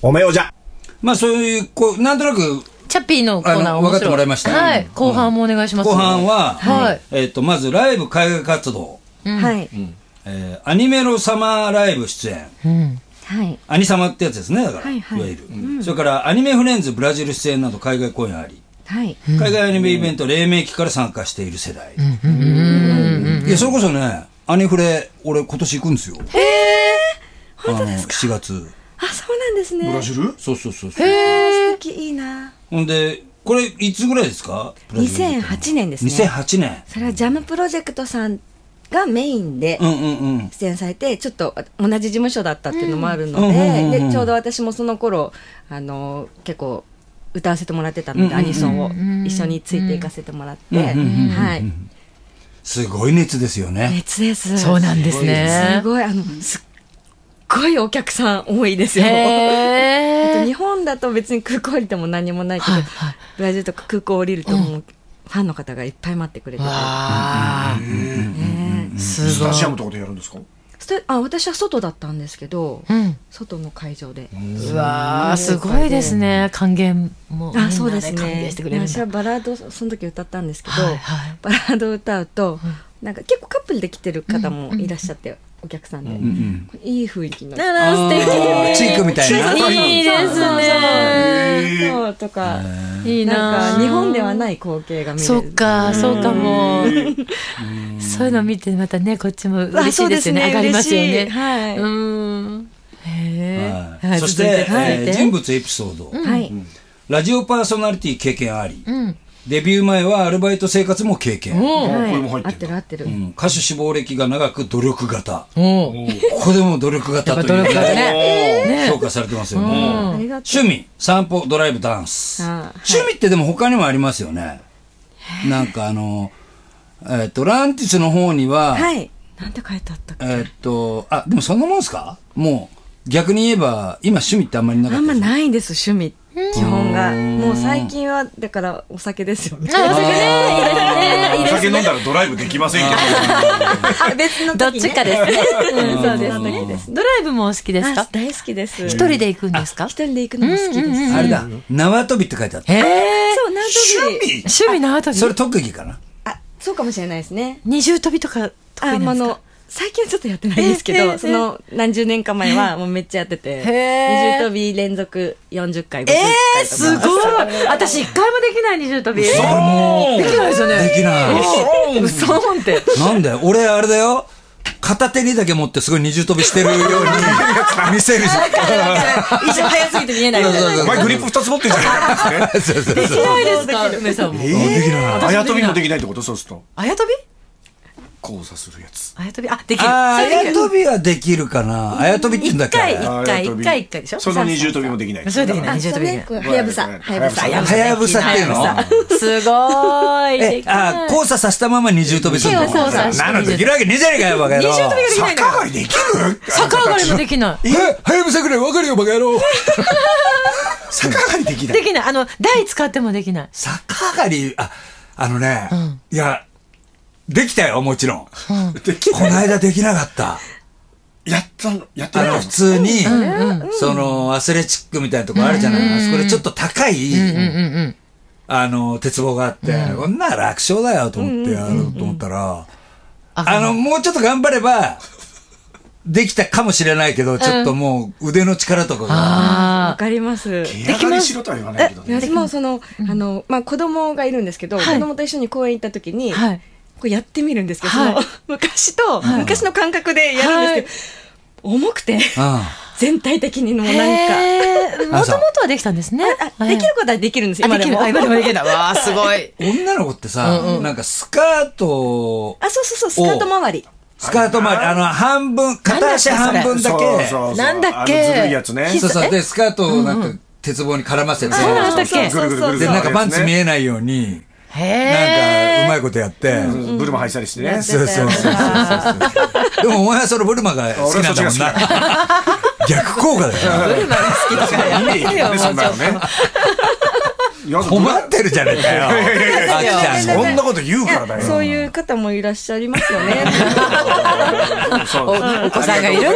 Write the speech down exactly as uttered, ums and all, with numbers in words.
おめおじゃ。 まあそういうこうなんとなくチャッピーのコーナー面白い。 分かってもらいました。 はい。後半もお願いします。 後半は、 はい。 えっとまずライブ海外活動、 はい。 えー、アニメロサマーライブ出演、うん、はい、アニサマってやつですね、だから、はいはい、いわゆる、うん、それからアニメフレンズブラジル出演など海外公演あり、はい、海外アニメイベント黎明期から参加している世代、いやそれこそねアニフレ俺今年行くんですよ。 へえ、 本当ですか。しがつ。 あ、そうなんですね。 ブラジル。 そうそうそうそう。 へえ、素敵。いいな。 ほんでこれいつぐらいですか。 にせんはちねんですね。 にせんはちねん。 それはジャムプロジェクトさんがメインで出演されて、ちょっと同じ事務所だったっていうのもあるので、でちょうど私もその頃あの結構歌わせてもらってたので、アニソンを一緒についていかせてもらって、はい。 すごい熱ですよね。 熱です。 そうなんですね。 すごいあのすっごいお客さん多いですよ。日本だと別に空港降りても何もないけど、ブラジルとか空港降りるともうファンの方がいっぱい待ってくれてて。 スタジアムとかでやるんですか。 あ、私は外だったんですけど、外の会場で。 うわー、すごいですね。還元もみんなで歓迎してくれるんだ。 私はバラードその時歌ったんですけど、バラードを歌うとなんか結構カップルで来てる方もいらっしゃって、お客さんでいい雰囲気の。 あら素敵。 チークみたいな。 いいですね。 そうとかいいな。日本ではない光景が見れる。 そっか、そうかも。そういうの見てまたねこっちも嬉しいですよね。上がりますよね。はい。うん。へえ。 そして人物エピソード。はい。ラジオパーソナリティ経験あり。デビュー前はアルバイト生活も経験。 合ってる合ってる。 歌手志望歴が長く努力型。ここでも努力型という評価されてますよね。趣味散歩ドライブダンス。趣味ってでも他にもありますよね。なんかあのえっとランティスの方にははいなんて書いてあったっけ。 えっとあでもそんなもんですか。もう逆に言えば今趣味ってあんまりなかった。 あんまないんです趣味。基本がもう最近はだからお酒ですよね。お酒ね。 お酒飲んだらドライブできませんけど。別のどっちかですね。そうです。ドライブもお好きですか。 大好きです。 一人で行くんですか。 一人で行くのも好きです。 あれだ縄跳びって書いてあった。 ええ。そう縄跳び。 趣味縄跳び。 それ特技かな。 あそうかもしれないですね。 二重跳びとか得意なんですか。 最近はちょっとやってないですけど、その何十年か前はもうめっちゃやってて、二重跳び連続よんじゅっかい、ごじゅっかいとか。 えー、すごい。私一回もできない二重跳び。 それもできないですよね。 できない。 うそんって。 なんで俺あれだよ。片手にだけ持ってすごい二重跳びしてるように見せる。 一瞬早すぎて見えない。 お前グリップ二つ持ってるじゃない。 できないですか、梅さんも。 できない。 あや跳びもできないってこと。そうするとあや跳び交差するやつ。 あや跳び、あ、できる。 あや跳びはできるかな。あや跳びって言うんだっけ。 一回、一回、一回、一回でしょ。 その二重跳びもできない。 それできない。二重跳びできない。 はやぶさ。はやぶさ。 はやぶさっていうの。 すごい。 え、あ、交差させたまま二重跳びするの。 交差なのできるわけねえじゃねえかよ、バカ野郎。 二重跳びができないの。 逆上がりできる？ 逆上がりもできない。 え、はやぶさぐらいわかるよ、バカ野郎。 逆上がりできない。 できない。あの、台使ってもできない。 逆上がり、あ、あのね、いや、できたよ、もちろん。この間できなかった。 やったの、やってないの。 あの、普通に、その、アスレチックみたいなとこあるじゃないですか。これちょっと高い、あの、鉄棒があって、こんな楽勝だよと思ってやろうと思ったら、あの、もうちょっと頑張れば、できたかもしれないけど、ちょっともう腕の力とかが。 わかります。 できます。しろとは言わないけどね。 私もその、あの、まあ、子供がいるんですけど、子供と一緒に公園行った時に、こうやってみるんですけど、はい、その昔と、はい、昔の感覚でやるんですけど、はい、重くて、全体的にもなんかもともとはできたんですね。 あできることはできるんですよ。今でも今でもできるんだ。わーすごい。 女の子ってさ、うんうん、なんかスカートあそうそうそうスカート周りスカート周りあの半分片足半分だけなんだっけずるいやつね。 そうそうでスカートをなんか鉄棒に絡ませて、 なんだっけでなんかパンツ見えないように。なんかうまいことやって、 ブルマ履いたりしてね。 そうそうそう。でもお前はそのブルマが好きなんだもんな。逆効果だよ。 ブルマが好きとかやめてよ。 そんなのね。 困ってるじゃねえかよ。あきちゃんそんなこと言うからだよ。 そういう方もいらっしゃいますよね。 お子さんがいる。